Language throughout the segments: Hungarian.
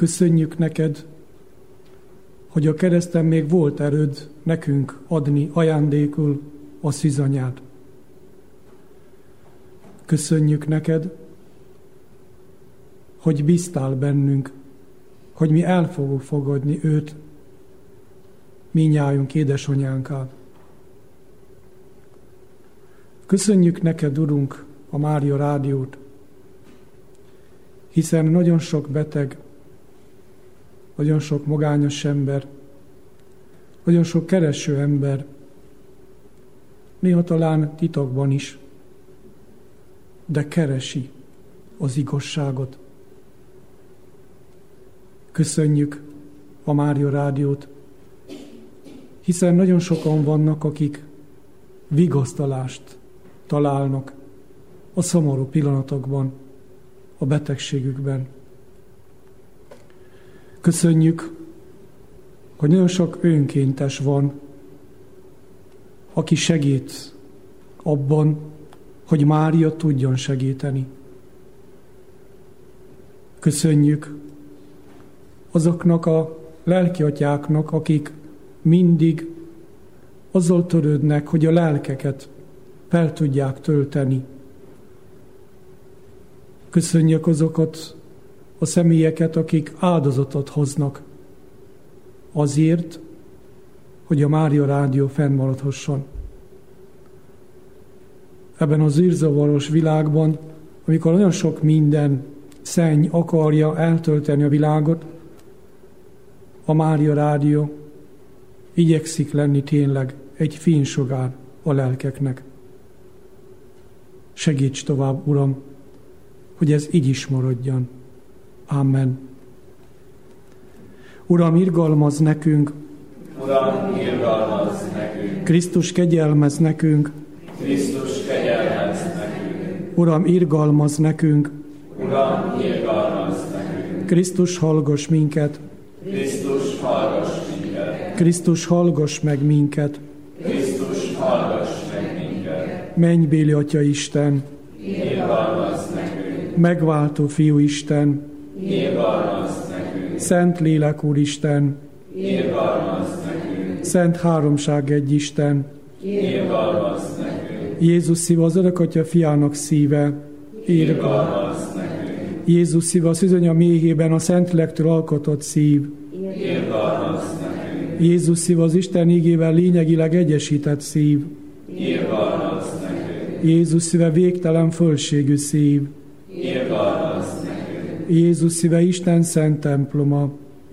Köszönjük neked, hogy a kereszten még volt erőd nekünk adni ajándékul a szűzanyád. Köszönjük neked, hogy bíztál bennünk, hogy mi el fogjuk fogadni őt, mindnyájunk édesanyánkkal. Köszönjük neked, Urunk, a Mária Rádiót, hiszen nagyon sok beteg, nagyon sok magányos ember, nagyon sok kereső ember, néha talán titokban is, de keresi az igazságot. Köszönjük a Mária Rádiót, hiszen nagyon sokan vannak, akik vigasztalást találnak a szomorú pillanatokban, a betegségükben. Köszönjük, hogy nagyon sok önkéntes van, aki segít abban, hogy Mária tudjon segíteni. Köszönjük azoknak a lelkiatyáknak, akik mindig azzal törődnek, hogy a lelkeket fel tudják tölteni. Köszönjük azokat a személyeket, akik áldozatot hoznak azért, hogy a Mária Rádió fennmaradhasson. Ebben az űrzavaros világban, amikor nagyon sok minden szenny akarja eltölteni a világot, a Mária Rádió igyekszik lenni tényleg egy fénysugár a lelkeknek. Segíts tovább, Uram, hogy ez így is maradjon. Amen. Uram, irgalmazz nekünk! Uram, irgalmazz nekünk! Krisztus, kegyelmezz nekünk! Krisztus, kegyelmezz nekünk! Uram, irgalmazz nekünk! Uram, irgalmazz nekünk! Krisztus, hallgass minket! Krisztus, hallgass minket! Krisztus, hallgass meg minket! Krisztus, hallgass meg minket! Mennybéli Atya Isten! Irgalmazz nekünk! Megváltó Fiú Isten! Irgalmazz nekünk! Szent Lélek Úristen! Irgalmazz nekünk! Szent Háromság egy Isten! Irgalmazz nekünk! Jézus szíve az Örökatya Fiának szíve! Irgalmazz nekünk! Jézus szíve a szűzanya méhében a Szentlektől alkotott szív! Irgalmazz nekünk! Jézus szíve az Isten ígével lényegileg egyesített szív! Irgalmazz nekünk! Jézus szíve végtelen fölségű szív! Irgalmazz nekünk! Jézus szíve Isten szent temploma!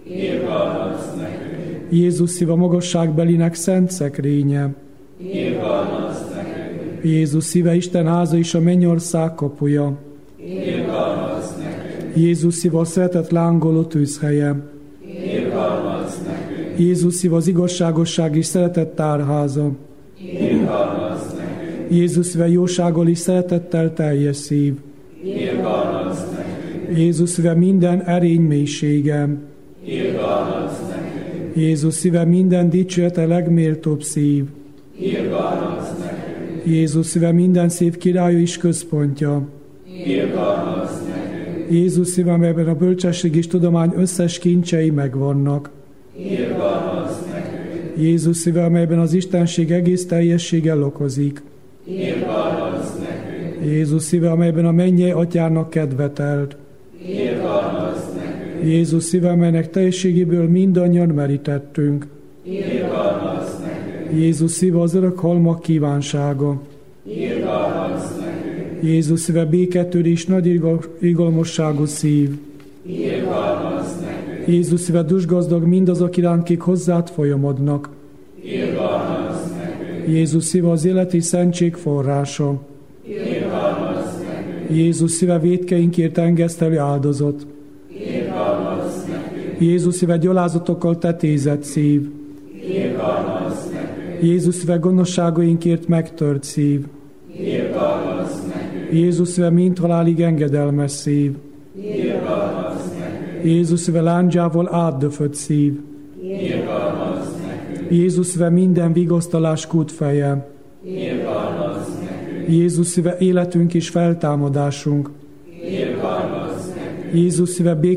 Irgalmazz nekünk! Jézus szíve magasságbelinek szent szekrénye! Irgalmazz nekünk! Jézus szíve Isten háza és a mennyország kapuja! Irgalmazz nekünk! Jézus szíve a szeretet lángoló tűzhelye! Irgalmazz nekünk! Jézus szíve az igazságosság és szeretet tárháza! Irgalmazz nekünk! Jézus szíve jósággal és szeretettel teljes szív! Irgalmazz nekünk! Jézus szíve minden erény mélysége! Irgalmazz nekünk! Jézus szíve minden dicsőete legméltóbb szív! Irgalmazz nekünk! Jézus szíve minden szív királya és központja! Irgalmazz nekünk! Jézus szíve, amelyben a bölcsesség és tudomány összes kincsei megvannak! Irgalmazz nekünk! Jézus szíve, amelyben az Istenség egész teljessége lakozik! Irgalmazz nekünk! Jézus szíve, amelyben a mennyei Atyának kedvetelt! Irgalmazz nekünk! Jézus szíve, amelynek teljességéből mindannyian merítettünk! Irgalmazz nekünk! Jézus szíve az örök halmak kívánsága! Irgalmazz nekünk! Jézus szíve béketörés nagy irgalmasságú szív! Irgalmazz nekünk! Jézus szíve dusgazdag mindazok iránt, kik hozzád folyamodnak! Irgalmazz nekünk! Jézus szíve az élet és szentség forrása! Irgalmazz nekünk! Jézus szíve vétkeinkért engesztelő áldozat! Irgalmazz nekünk! Jézus szíve gyalázatokkal tetézett szív! Irgalmazz nekünk! Jézus szíve gonoszságainkért megtört szív! Irgalmazz nekünk! Jézus szíve mind halálig engedelmes szív! Irgalmazz nekünk! Jézus szíve lándzsával átdöfött szív! Irgalmazz nekünk! Jézus szíve minden vigasztalás kútfeje! Irgalmazz nekünk! Jézus szíve életünk és feltámadásunk! Irgalmazz nekünk! Jézus szíve